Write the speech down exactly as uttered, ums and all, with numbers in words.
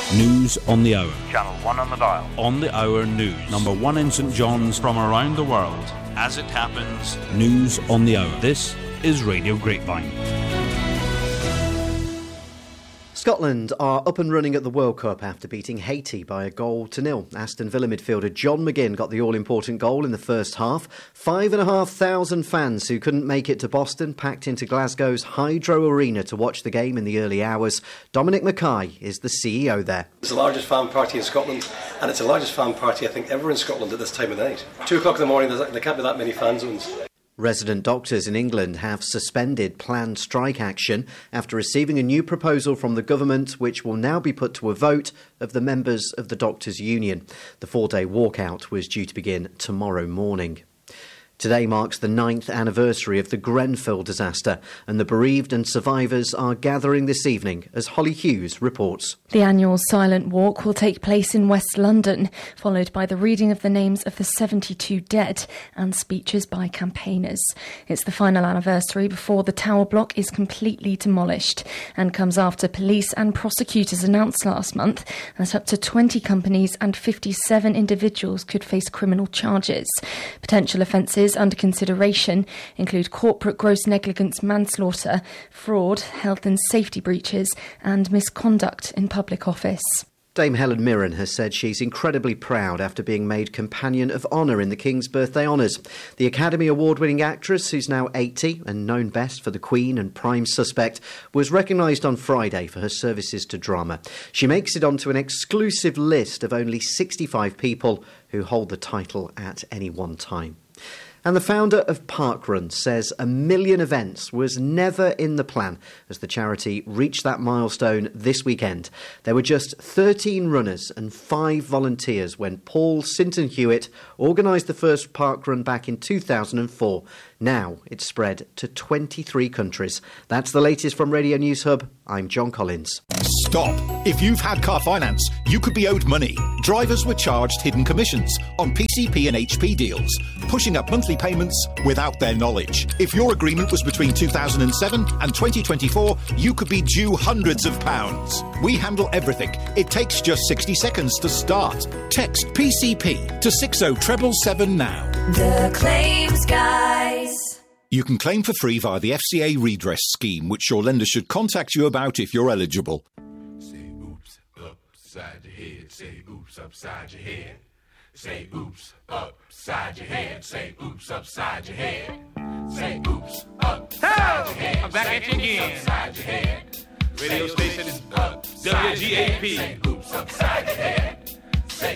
News on the hour. Channel one on the dial. On the hour news. Number one in St John's from around the world. As it happens, news on the hour. This is Radio Grapevine. Scotland are up and running at the World Cup after beating Haiti by a goal to nil. Aston Villa midfielder John McGinn got the all-important goal in the first half. Five and a half thousand fans who couldn't make it to Boston packed into Glasgow's Hydro Arena to watch the game in the early hours. Dominic Mackay is the C E O there. It's the largest fan party in Scotland, and it's the largest fan party I think ever in Scotland at this time of night. Two o'clock in the morning, there can't be that many fan zones. Resident doctors in England have suspended planned strike action after receiving a new proposal from the government which will now be put to a vote of the members of the Doctors' Union. The four-day walkout was due to begin tomorrow morning. Today marks the ninth anniversary of the Grenfell disaster, and the bereaved and survivors are gathering this evening, as Holly Hughes reports. The annual silent walk will take place in West London, followed by the reading of the names of the seventy-two dead and speeches by campaigners. It's the final anniversary before the tower block is completely demolished, and comes after police and prosecutors announced last month that up to twenty companies and fifty-seven individuals could face criminal charges. Potential offences under consideration include corporate gross negligence manslaughter, fraud, health and safety breaches and misconduct in public office. Dame Helen Mirren has said she's incredibly proud after being made Companion of Honour in the King's Birthday Honours. The Academy Award-winning actress, who's now eighty and known best for The Queen and Prime Suspect, was recognised on Friday for her services to drama. She makes it onto an exclusive list of only sixty-five people who hold the title at any one time. And the founder of Parkrun says a million events was never in the plan as the charity reached that milestone this weekend. There were just thirteen runners and five volunteers when Paul Sinton Hewitt organised the first Parkrun back in two thousand four. Now it's spread to twenty-three countries. That's the latest from Radio News Hub. I'm John Collins. Stop. If you've had car finance, you could be owed money. Drivers were charged hidden commissions on P C P and H P deals, pushing up monthly payments without their knowledge. If your agreement was between two thousand seven and twenty twenty-four, you could be due hundreds of pounds. We handle everything. It takes just sixty seconds to start. Text P C P to six oh seven seven now. The Claims Guys. You can claim for free via the F C A redress scheme, which your lender should contact you about if you're eligible. Say oops, upside your head. Say oops, upside your head. Say oops, upside your head. Say oops, upside your head. Say oops, upside your head. I'm back at you again. Upside your head. Radio Say station oops, W G A P. Say oops, upside your head.